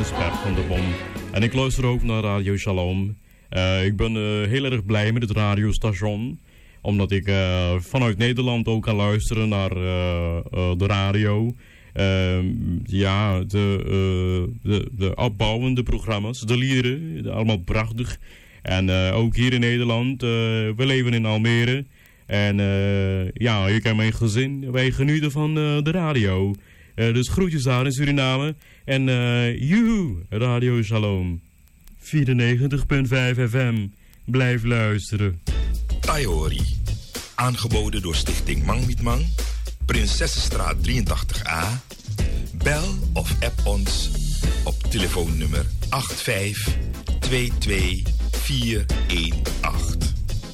is Bert van der Bom. En ik luister ook naar Radio Shalom. Ik ben heel erg blij met het radiostation. Omdat ik vanuit Nederland ook kan luisteren naar de radio. De opbouwende programma's, de liederen, allemaal prachtig. En ook hier in Nederland, we leven in Almere. En ik en mijn gezin, wij genieten van de radio. Dus groetjes daar in Suriname. En joehoe, Radio Shalom. 94.5 FM. Blijf luisteren. Taiori. Aangeboden door Stichting Mang Niet Mang. Prinsessenstraat 83A. Bel of app ons op telefoonnummer 8522418.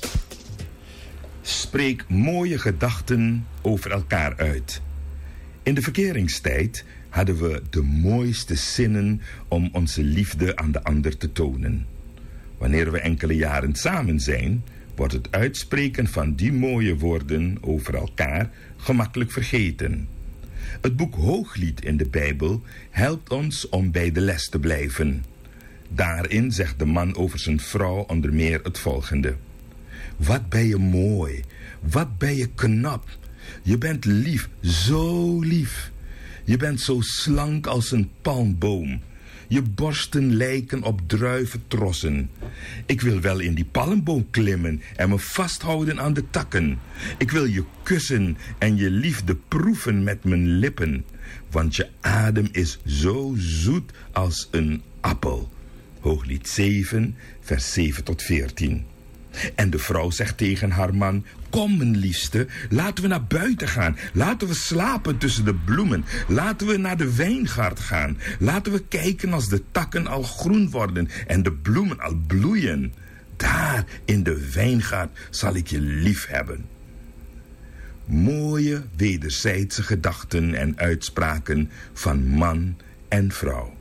Spreek mooie gedachten over elkaar uit. In de verkeringstijd hadden we de mooiste zinnen om onze liefde aan de ander te tonen. Wanneer we enkele jaren samen zijn, wordt het uitspreken van die mooie woorden over elkaar gemakkelijk vergeten. Het boek Hooglied in de Bijbel helpt ons om bij de les te blijven. Daarin zegt de man over zijn vrouw onder meer het volgende: wat ben je mooi, wat ben je knap. Je bent lief, zo lief. Je bent zo slank als een palmboom. Je borsten lijken op druiventrossen. Ik wil wel in die palmboom klimmen en me vasthouden aan de takken. Ik wil je kussen en je liefde proeven met mijn lippen. Want je adem is zo zoet als een appel. Hooglied 7, vers 7 tot 14. En de vrouw zegt tegen haar man: kom mijn liefste, laten we naar buiten gaan. Laten we slapen tussen de bloemen. Laten we naar de wijngaard gaan. Laten we kijken als de takken al groen worden en de bloemen al bloeien. Daar in de wijngaard zal ik je lief hebben. Mooie wederzijdse gedachten en uitspraken van man en vrouw.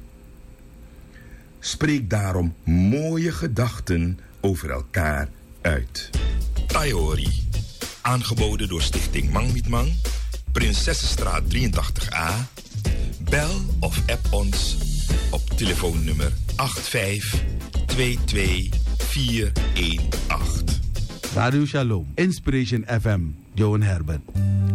Spreek daarom mooie gedachten over elkaar uit. Taiori. Aangeboden door Stichting Mang Niet Mang. Prinsessenstraat 83A. Bel of app ons op telefoonnummer 8522418. Radio Shalom, Inspiration FM, Johan Herbert.